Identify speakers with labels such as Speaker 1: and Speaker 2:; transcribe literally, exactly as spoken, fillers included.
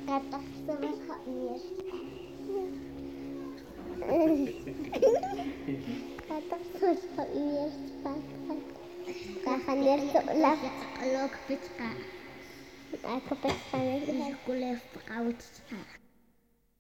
Speaker 1: Kata sama Kak Mirsa. Kata sama Kak Mirsa. Kak Mirsa ulah.
Speaker 2: Kalau kepecah.
Speaker 1: Aku pesan lagi.
Speaker 2: Aku left out.